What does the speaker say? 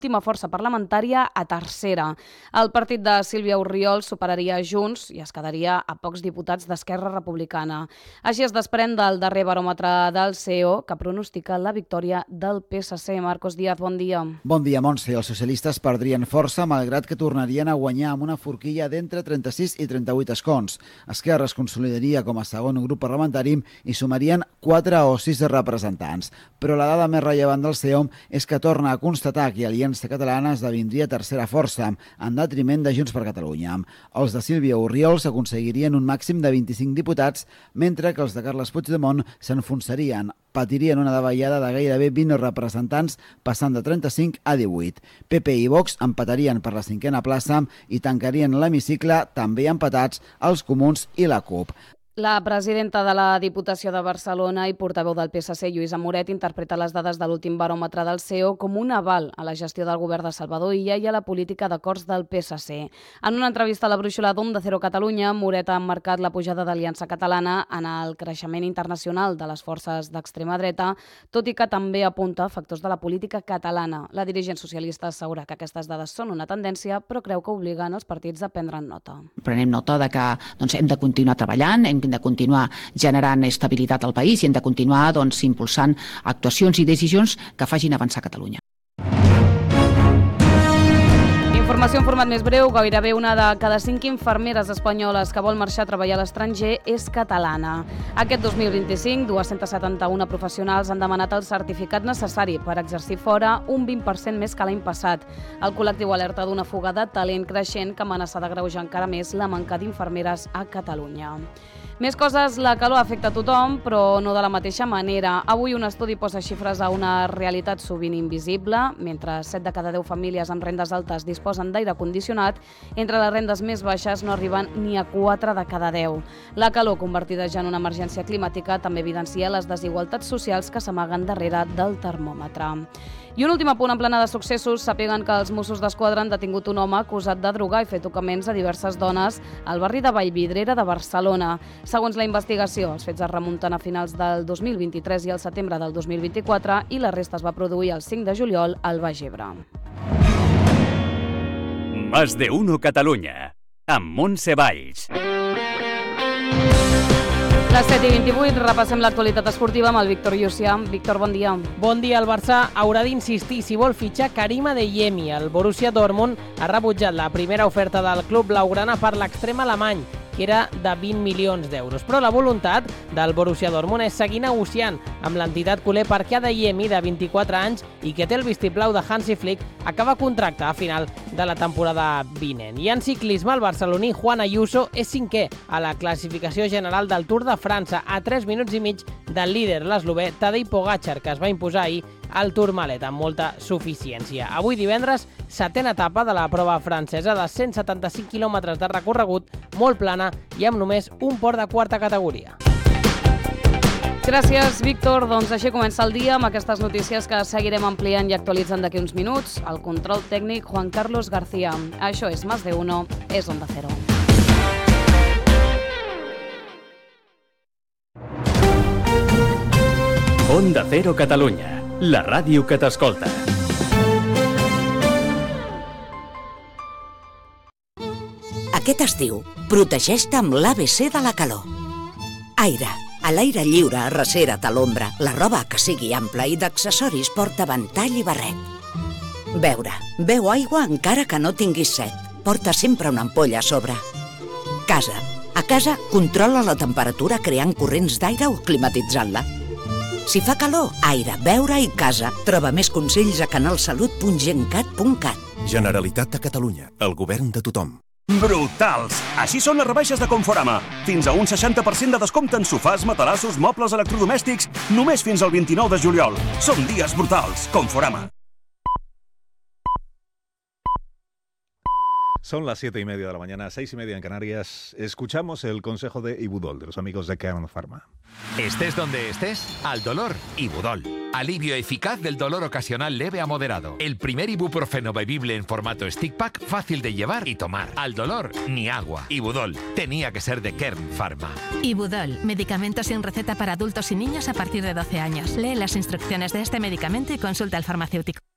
última força parlamentària a tercera. El partit de Sílvia Orriols superaria Junts i es quedaria a pocs diputats d'Esquerra Republicana. Així es desprèn del darrer baròmetre del CEO, que pronostica la victòria del PSC. Marcos Díaz, bon dia. Bon dia, Montse. Els socialistes perdrien força, malgrat que tornarien a guanyar amb una forquilla d'entre 36 i 38 escons. Esquerra es consolidaria com a segon grup parlamentari i sumarien 4 o 6 representants. Però la dada més rellevant del CEO és que torna a constatar que Aliança Catalana esdevindria tercera força, en detriment de Junts per Catalunya. Els de Sílvia Orriols aconseguirien un màxim de 25 diputats, mentre que els de Carles Puigdemont s'enfonsarien. Patirien una davallada de gairebé 20 representants, passant de 35 a 18. PP i Vox empatarien per la 5a plaça i tancarien l'hemicicle, també empatats, els Comuns i la CUP. La presidenta de la Diputació de Barcelona i portaveu del PSC, Lluïsa Moret, interpreta les dades de l'últim baròmetre del CEO com un aval a la gestió del govern de Salvador Illa i a la política d'acords del PSC. En una entrevista a la brúixola d'Onda Cero Catalunya, Moret ha emmarcat la pujada d'Aliança Catalana en el creixement internacional de les forces d'extrema dreta, tot i que també apunta factors de la política catalana. La dirigent socialista assegura que aquestes dades són una tendència, però creu que obliguen els partits a prendre'n nota. Prenem nota de que hem de continuar treballant, hem de continuar generant estabilitat al país i hem de continuar impulsant actuacions i decisions que facin avançar Catalunya. Informació en format més breu. Gairebé una de cada 5 infermeres espanyoles que vol marxar a treballar a l'estranger és catalana. Aquest 2025, 271 professionals han demanat el certificat necessari per exercir fora, un 20% més que l'any passat. El col·lectiu alerta d'una fuga de talent creixent que amenaça d'agreujar encara més la manca d'infermeres a Catalunya. Més coses, la calor afecta a tothom, però no de la mateixa manera. Avui un estudi posa xifres a una realitat sovint invisible. Mentre 7 de cada 10 famílies amb rendes altes disposen d'aire condicionat, entre les rendes més baixes no arriben ni a 4 de cada 10. La calor, convertida ja en una emergència climàtica, també evidencia les desigualtats socials que s'amaguen darrere del termòmetre. I un últim apunt en plana de successos. Sàpiguen que els Mossos d'Esquadra han detingut un home acusat de drogar i fer tocaments a diverses dones al barri de Vallvidrera de Barcelona. Segons la investigació, els fets es remunten a finals del 2023 i al setembre del 2024 i la resta es va produir el 5 de juliol al Baix Ebre. Más de uno Catalunya, amb Montse Valls. Les 7:28, repassem l'actualitat esportiva amb el Víctor Llucià. Víctor, bon dia. Bon dia. El Barça haurà d'insistir si vol fitxar Karim Adeyemi. El Borussia Dortmund ha rebutjat la primera oferta del club blaugrana per l'extrem alemany, que era de 20 milions d'euros. Però la voluntat del Borussia Dortmund és seguir negociant amb l'entitat culer perquè Adeyemi, de 24 anys i que té el vistiplau de Hansi Flick, acaba contracte a final de la temporada vinent. I en ciclisme, el barceloní Juan Ayuso és cinquè a la classificació general del Tour de França, a 3 minuts i mig del líder, l'eslovè Tadej Pogačar, que es va imposar ahir al Tourmalet amb molta suficiència. Avui divendres, 7a etapa de la prova francesa de 175 quilòmetres de recorregut, molt plana i amb només un port de quarta categoria. Gràcies, Víctor. Doncs així comença el dia amb aquestes notícies que seguirem ampliant i actualitzant d'aquí uns minuts. El control tècnic, Juan Carlos García. Això és Más de Uno, és Onda Cero. Onda Cero Catalunya, la ràdio que t'escolta. Aquest estiu, protegeix-te amb l'ABC de la calor. Aire. A l'aire lliure, arrecera't a l'ombra. La roba que sigui ampla i d'accessoris porta ventall i barret. Beure. Beu aigua encara que no tinguis set. Porta sempre una ampolla a sobre. Casa. A casa, controla la temperatura creant corrents d'aire o climatitzant-la. Si fa calor, aire, beure i casa. Troba més consells a canalsalut.gencat.cat. Generalitat de Catalunya, el govern de tothom. Brutals! Així són les rebaixes de Conforama. Fins a un 60% de descompte en sofàs, matalassos, mobles electrodomèstics, només fins al 29 de juliol. Són dies brutals. Conforama. Son las 7:30 de la mañana, 6:30 en Canarias. Escuchamos el consejo de Ibudol, de los amigos de Kern Pharma. Estés donde estés, al dolor, Ibudol. Alivio eficaz del dolor ocasional leve a moderado. El primer ibuprofeno bebible en formato stick pack, fácil de llevar y tomar. Al dolor, ni agua. Ibudol. Tenía que ser de Kern Pharma. Ibudol, medicamento sin receta para adultos y niños a partir de 12 años. Lee las instrucciones de este medicamento y consulta al farmacéutico.